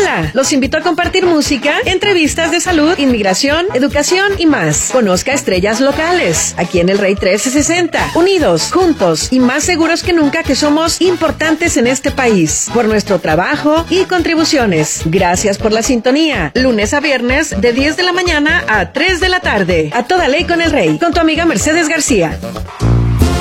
Hola, los invito a compartir música, entrevistas de salud, inmigración, educación y más. Conozca estrellas locales, aquí en el Rey 1360. Unidos, juntos y más seguros que nunca que somos importantes en este país. Por nuestro trabajo y contribuciones. Gracias por la sintonía. Lunes a viernes de 10 de la mañana a 3 de la tarde. A toda ley con el Rey. Con tu amiga Mercedes García.